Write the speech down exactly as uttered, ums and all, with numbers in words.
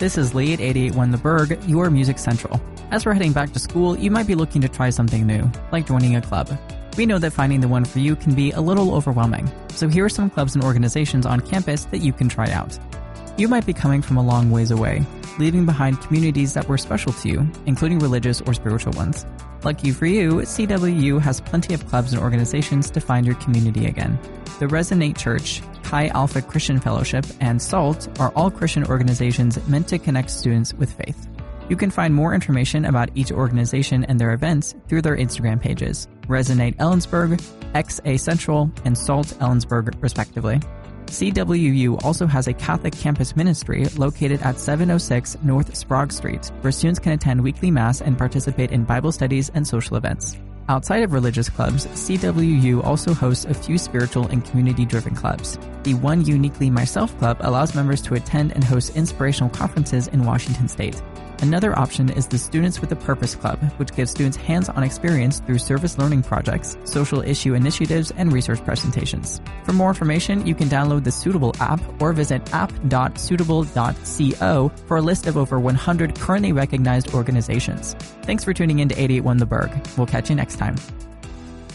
This is Lee at eighty-eight point one The Berg, your Music Central. As we're heading back to school, you might be looking to try something new, like joining a club. We know that finding the one for you can be a little overwhelming, so here are some clubs and organizations on campus that you can try out. You might be coming from a long ways away, leaving behind communities that were special to you, including religious or spiritual ones. Lucky for you, C W U has plenty of clubs and organizations to find your community again. The Resonate Church, Chi Alpha Christian Fellowship, and SALT are all Christian organizations meant to connect students with faith. You can find more information about each organization and their events through their Instagram pages, Resonate Ellensburg, X A Central, and SALT Ellensburg, respectively. C W U also has a Catholic campus ministry located at seven oh six North Sprague Street, where students can attend weekly mass and participate in Bible studies and social events. Outside of religious clubs, C W U also hosts a few spiritual and community-driven clubs. The One Uniquely Myself Club allows members to attend and host inspirational conferences in Washington State. Another option is the Students with a Purpose Club, which gives students hands-on experience through service learning projects, social issue initiatives, and research presentations. For more information, you can download the Suitable app or visit app dot suitable dot co for a list of over one hundred currently recognized organizations. Thanks for tuning in to eighty-eight point one The Berg. We'll catch you next time.